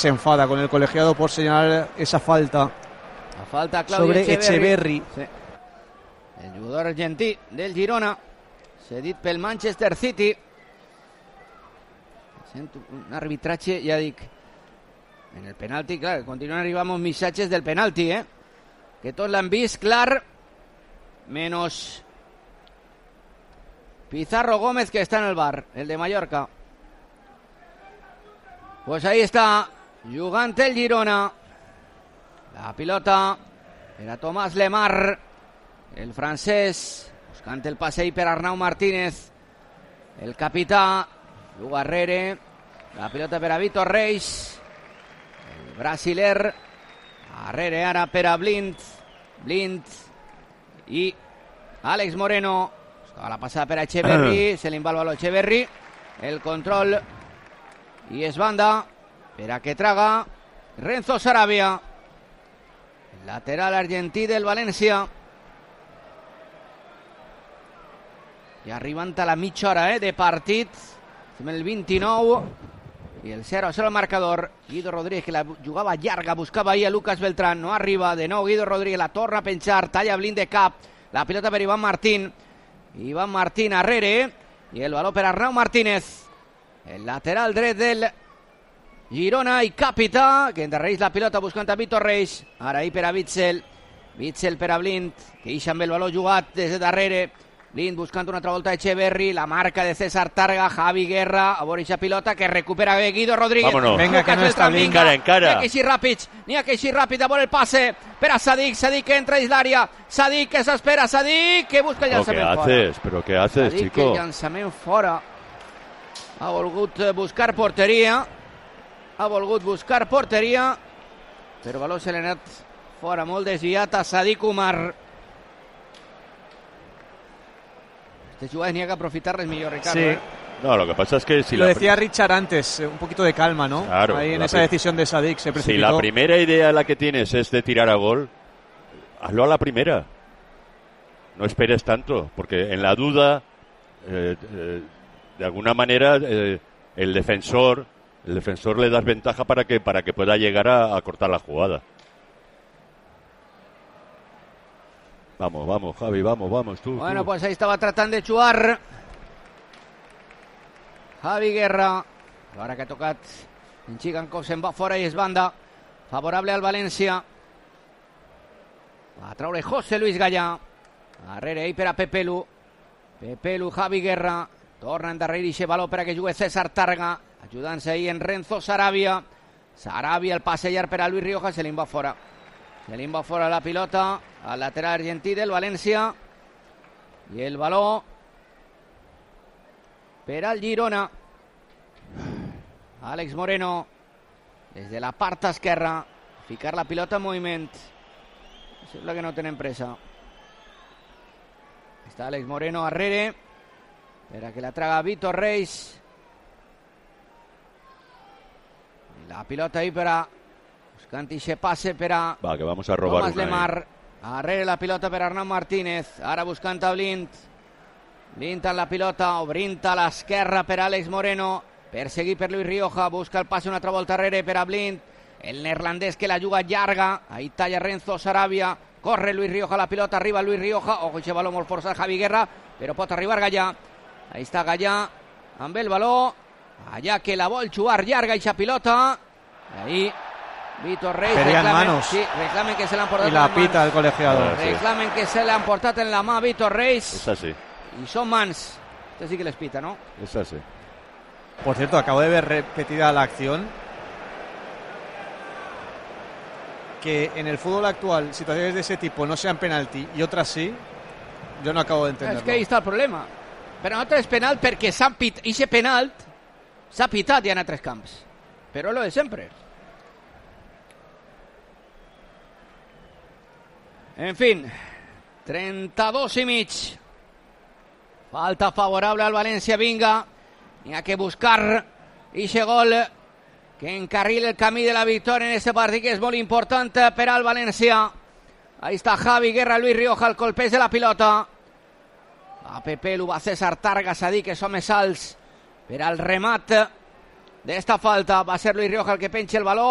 se enfada con el colegiado por señalar esa falta. La falta sobre Echeverri. Sí. El jugador argentí del Girona, cedit pel Manchester City. Sento un arbitratge, ja dic, en el penalti, clar, continuen arribant uns missatges del penalti, que tots l'han vist clar, menos Pizarro Gómez, que está en el bar, el de Mallorca. Pues ahí está, jugant el Girona. La pilota era Tomàs Lemar, el francès, buscant el passeig per Arnau Martínez, el capità, juga Herrere, la pilota per a Vitor Reis, el brasiler, Herrere ara per a Blind i Àlex Moreno, buscava la passada per a Echeverri, se li va el baló Echeverri, el control i es banda per a que traga Renzo Sarabia, el lateral argentí del València. I arribant a la mitja hora de partit, el 29 i el 0-0 al marcador. Guido Rodríguez, que la jugava llarga, buscava ahir a Lucas Beltrán, no arriba, de nou Guido Rodríguez, la torna a penjar, talla Blind de cap, la pilota per Iván Martín Herrere, i el baló per Arnau Martínez, el lateral dret del Girona i capità, que endarrereix la pilota buscant a Vitor Reis, ara ahir per a Witsel per a Blind, que ixa amb el baló jugat des de darrere, Blind buscant una altra volta Echeverri, la marca de César Tàrrega, Javi Guerra, a veure aquesta pilota que recupera Guido Rodríguez. Vámonos. Venga, que no està Blind. Encara. N'hi ha que així ràpid, a veure el passe per a Sadik que entra dins l'àrea, Sadik que s'espera, Sadik que busca el llançament fora. ¿Pero qué haces, Sadik, chico? el llançament fora. Ha volgut buscar porteria, però el baló se l'ha anat fora, molt desviat a Sadik Umar. Estas jugadas ni hay que aprofitarles, millor, Ricardo. Sí. No, lo que pasa es que si lo decía Richard antes, un poquito de calma, ¿no? Claro, ahí en esa decisión de Sadik se precipitó. Si la primera idea la que tienes es de tirar a gol, hazlo a la primera. No esperes tanto, porque en la duda, de alguna manera, el defensor le das ventaja para que pueda llegar a cortar la jugada. Vamos, Javi, vamos, tú. Bueno, pues ahí estaba tratando de jugar Javi Guerra. Ahora que ha tocat en Chigankov, se'n va fora i es banda. Favorable al València. Va a traure José Luis Gallà. Darrere ahí per a Pepelu, Javi Guerra. Torna a endarrerir ixe baló per a que jugui César Tàrrega. Ajudant-se ahí en Renzo Sarabia. Sarabia, el passellar per a Luis Rioja, se li va fora. La pilota al lateral argentí del València i el baló per al Girona. Àlex Moreno des de la part esquerra, ficar la pilota en moviment. Sembla que no tenen pressa. Està Àlex Moreno Herrere per a que la traga Vitor Reis. La pilota ahí per a buscant ixe passe per a que vamos a robar Tomàs Lemar. Arrere la pilota per Arnau Martínez, ara buscant a Blind amb la pilota, obrint a l'esquerra per Àlex Moreno, perseguit per Luis Rioja, busca el passe una altra volta arrere per a Blind, el neerlandès que la juga llarga, ahí talla Renzo Sarabia, corre Luis Rioja, la pilota, arriba Luis Rioja, ojo, aquest baló molt forçat Javi Guerra, però pot arribar Gallà, ahí està Gallà amb el baló, allà que la vol jugar llarga aquesta pilota, ahí Vitor Reis reclamen que se la han portat y la pita el colegiado. Reclamen que se la han portat en la mà Vitor Reis. Es así. Y son mans. Este sí que les pita, ¿no? Es así. Por cierto, acabo de ver repetida la acción. Que en el fútbol actual, situaciones de ese tipo no sean penalti y otras sí, yo no acabo de entenderlo. Es que ahí está el problema. Però no és penal perquè ese penalt s'ha pitat ja en altres camps. Però lo de sempre. En fin, 32 i mig. Falta favorable al València, vinga. N'hi ha que buscar ixe gol que encarrila el camí de la victòria en este partit, que és molt important per al València. Ahí està Javi Guerra, Luis Rioja, el colpeix de la pilota. Va Pepelu, va César Tàrrega, Sadik, que són més alts per al remat d'esta falta. Va ser Luis Rioja el que penja el baló.